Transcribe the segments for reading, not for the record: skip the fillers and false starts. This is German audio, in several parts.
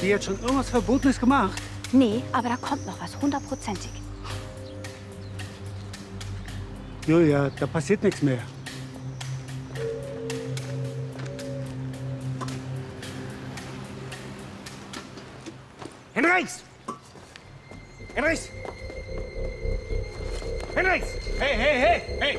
die jetzt schon irgendwas Verbotenes gemacht? Nee, aber da kommt noch was, 100%ig. Julia, da passiert nichts mehr. Henrichs! Henrichs! Henrichs! Hey, hey, hey, hey!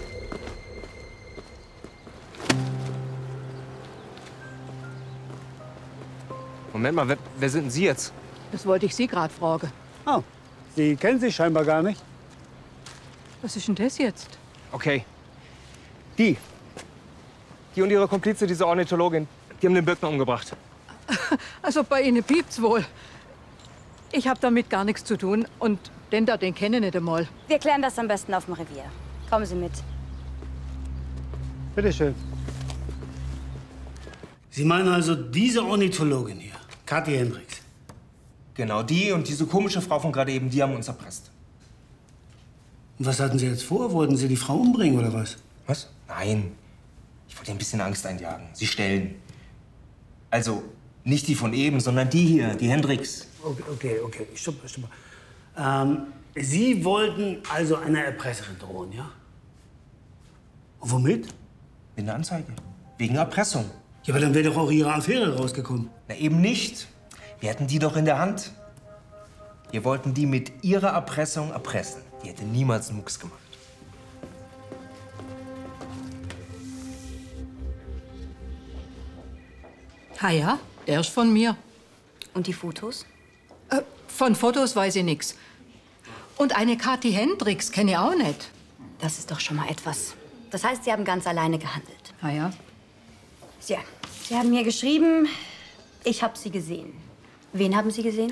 Moment mal, wer sind denn Sie jetzt? Das wollte ich Sie gerade fragen. Oh, Sie kennen sich scheinbar gar nicht. Was ist denn das jetzt? Okay. Die und ihre Komplize, diese Ornithologin, die haben den Birkner umgebracht. Also bei Ihnen piept's wohl. Ich habe damit gar nichts zu tun und den kenne ich nicht einmal. Wir klären das am besten auf dem Revier. Kommen Sie mit. Bitte schön. Sie meinen also diese Ornithologin hier, Kathi Hendricks? Genau, die und diese komische Frau von gerade eben, die haben uns erpresst. Und was hatten Sie jetzt vor? Wollten Sie die Frau umbringen oder was? Was? Nein. Ich wollte ihr ein bisschen Angst einjagen. Sie stellen. Also, nicht die von eben, sondern die hier, die Hendricks. Okay. Stopp. Sie wollten also einer Erpresserin drohen, ja? Und womit? Mit einer Anzeige. Wegen Erpressung. Ja, aber dann wäre doch auch Ihre Affäre rausgekommen. Na, eben nicht. Wir hatten die doch in der Hand. Wir wollten die mit ihrer Erpressung erpressen. Die hätte niemals einen Mucks gemacht. Ja, der ist von mir. Und die Fotos? Von Fotos weiß ich nichts. Und eine Kathi Hendricks kenne ich auch nicht. Das ist doch schon mal etwas. Das heißt, Sie haben ganz alleine gehandelt. Ja. Ja, Sie haben mir geschrieben, ich habe Sie gesehen. Wen haben Sie gesehen?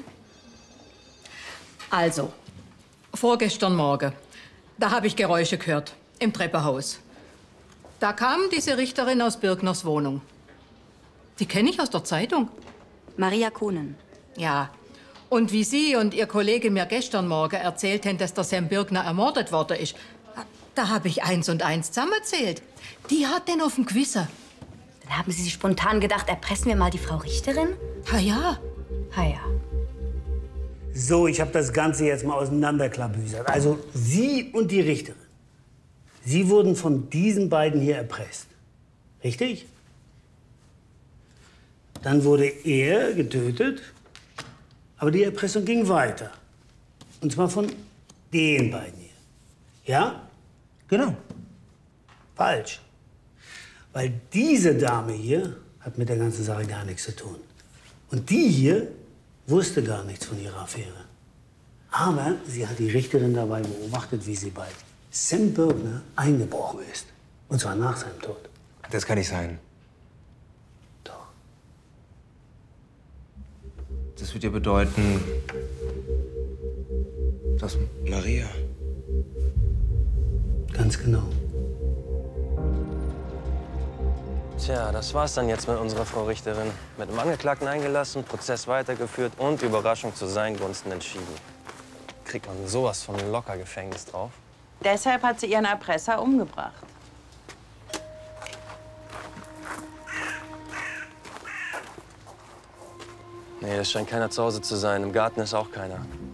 Also, vorgestern Morgen, da habe ich Geräusche gehört, im Treppenhaus. Da kam diese Richterin aus Birkners Wohnung. Die kenne ich aus der Zeitung. Maria Kohnen. Ja. Und wie Sie und Ihr Kollege mir gestern Morgen erzählt haben, dass der Sam Birkner ermordet worden ist, da habe ich 1 und 1 zusammengezählt. Die hat den auf dem Gewissen. Dann haben Sie sich spontan gedacht, erpressen wir mal die Frau Richterin? Ja. So, ich habe das Ganze jetzt mal auseinanderklabüsert. Also Sie und die Richterin. Sie wurden von diesen beiden hier erpresst. Richtig? Dann wurde er getötet, aber die Erpressung ging weiter. Und zwar von den beiden hier. Ja? Genau. Falsch. Weil diese Dame hier hat mit der ganzen Sache gar nichts zu tun. Und die hier wusste gar nichts von ihrer Affäre. Aber sie hat die Richterin dabei beobachtet, wie sie bei Sam Birkner eingebrochen ist. Und zwar nach seinem Tod. Das kann nicht sein. Doch. Das würde ja bedeuten, dass Maria... Ganz genau. Tja, das war's dann jetzt mit unserer Frau Richterin. Mit dem Angeklagten eingelassen, Prozess weitergeführt und Überraschung zu seinen Gunsten entschieden. Kriegt man sowas von locker Gefängnis drauf? Deshalb hat sie ihren Erpresser umgebracht. Nee, es scheint keiner zu Hause zu sein. Im Garten ist auch keiner.